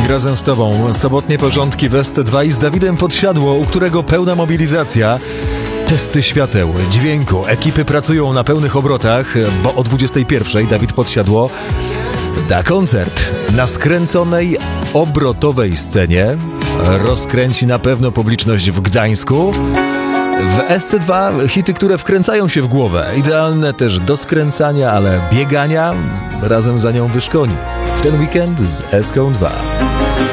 razem z Tobą. Sobotnie porządki w SC2 i z Dawidem Podsiadło, u którego pełna mobilizacja. Testy świateł, dźwięku. Ekipy pracują na pełnych obrotach, bo o 21:00 Dawid Podsiadło da koncert na skręconej, obrotowej scenie. Rozkręci na pewno publiczność w Gdańsku. W SC2 hity, które wkręcają się w głowę. Idealne też do skręcania, ale biegania razem za nią wyszkoni. W ten weekend z SK2.